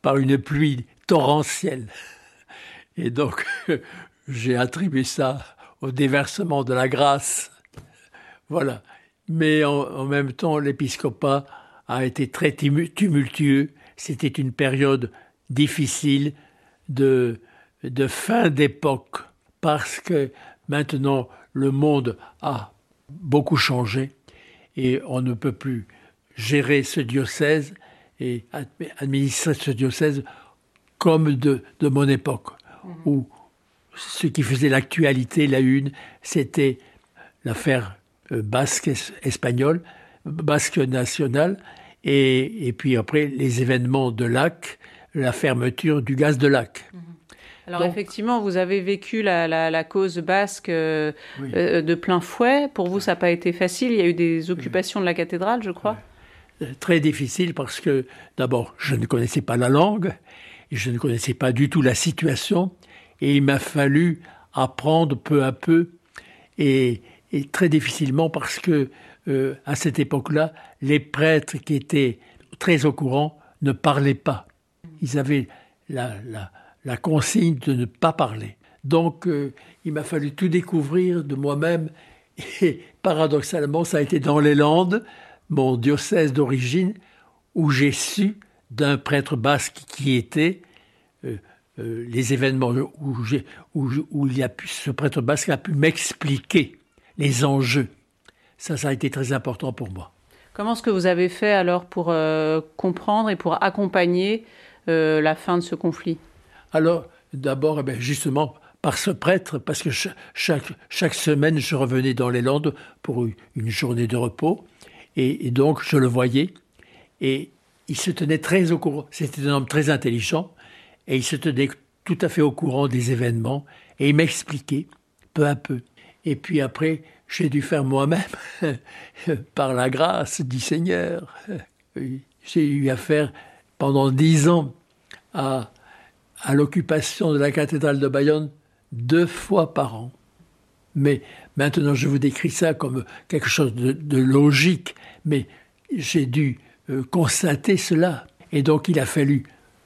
par une pluie torrentielle. Et donc, j'ai attribué ça au déversement de la grâce. Voilà. Mais en même temps, l'épiscopat a été très tumultueux. C'était une période difficile de fin d'époque, parce que maintenant, le monde a beaucoup changé et on ne peut plus gérer ce diocèse et administrer ce diocèse comme de mon époque, où ce qui faisait l'actualité, la une, c'était l'affaire basque espagnole, basque nationale, et puis après les événements de Lac, la fermeture du gaz de Lac. Alors donc, effectivement, vous avez vécu la cause basque de plein fouet. Pour vous, ça n'a pas été facile. Il y a eu des occupations de la cathédrale, je crois. Très difficile parce que, d'abord, je ne connaissais pas la langue, et je ne connaissais pas du tout la situation, et il m'a fallu apprendre peu à peu, et très difficilement parce que, à cette époque-là, les prêtres qui étaient très au courant ne parlaient pas. Ils avaient la consigne de ne pas parler. Donc, il m'a fallu tout découvrir de moi-même. Et paradoxalement, ça a été dans les Landes, mon diocèse d'origine, où j'ai su d'un prêtre basque qui était les événements, où ce prêtre basque a pu m'expliquer les enjeux. Ça a été très important pour moi. Comment est-ce que vous avez fait alors pour comprendre et pour accompagner la fin de ce conflit ? Alors, d'abord, justement, par ce prêtre, parce que chaque semaine, je revenais dans les Landes pour une journée de repos, et donc je le voyais, et il se tenait très au courant. C'était un homme très intelligent, et il se tenait tout à fait au courant des événements, et il m'expliquait peu à peu. Et puis après, j'ai dû faire moi-même, par la grâce du Seigneur. J'ai eu affaire pendant 10 ans à l'occupation de la cathédrale de Bayonne 2 fois par an. Mais maintenant, je vous décris ça comme quelque chose de logique, mais j'ai dû constater cela. Et donc, il a fallu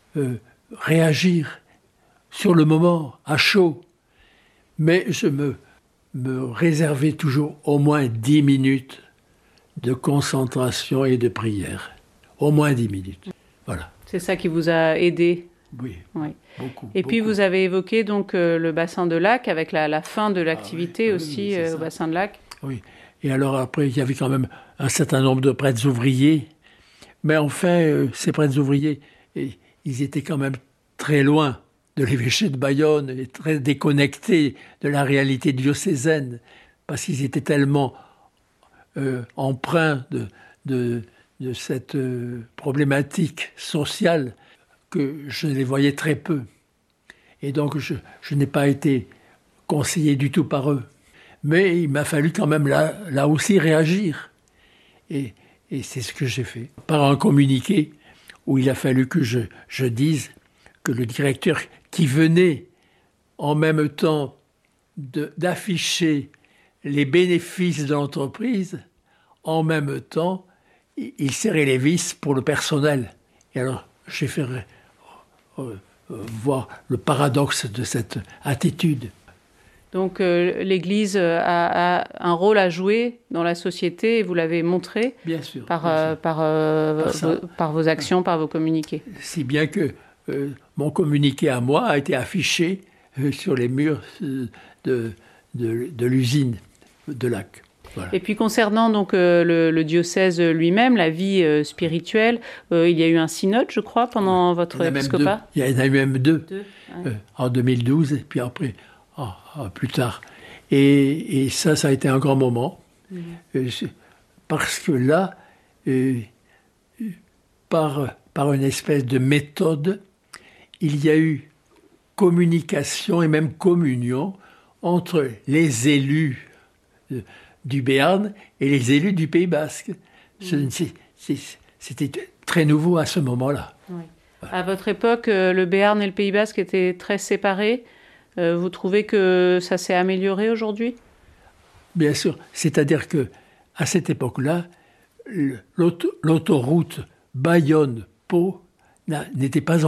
réagir sur le moment, à chaud. Mais je me réservais toujours au moins 10 minutes de concentration et de prière. Au moins 10 minutes. Voilà. C'est ça qui vous a aidé ? Oui, beaucoup. Et puis vous avez évoqué donc le bassin de Lac avec la fin de l'activité aussi au bassin de Lac. Oui, et alors après il y avait quand même un certain nombre de prêtres ouvriers, mais enfin ces prêtres ouvriers, ils étaient quand même très loin de l'évêché de Bayonne et très déconnectés de la réalité diocésaine, parce qu'ils étaient tellement empreints de cette problématique sociale que je les voyais très peu. Et donc, je n'ai pas été conseillé du tout par eux. Mais il m'a fallu quand même là aussi réagir. Et c'est ce que j'ai fait. Par un communiqué où il a fallu que je dise que le directeur qui venait en même temps d'afficher les bénéfices de l'entreprise, en même temps, il serrait les vis pour le personnel. Et alors, j'ai fait voir le paradoxe de cette attitude. Donc l'Église a un rôle à jouer dans la société et vous l'avez montré bien sûr, par vos actions, par vos communiqués. Si bien que mon communiqué à moi a été affiché sur les murs de l'usine de Lac. Voilà. Et puis concernant donc le diocèse lui-même, la vie spirituelle, il y a eu un synode, je crois, pendant votre épiscopat. Il y en a eu même deux. En 2012 et puis après, plus tard. Et ça a été un grand moment. Parce que là, par une espèce de méthode, il y a eu communication et même communion entre les élus du Béarn et les élus du Pays Basque. C'était très nouveau à ce moment-là. Oui. À votre époque, le Béarn et le Pays Basque étaient très séparés. Vous trouvez que ça s'est amélioré aujourd'hui ? Bien sûr. C'est-à-dire qu'à cette époque-là, l'autoroute Bayonne-Pau n'était pas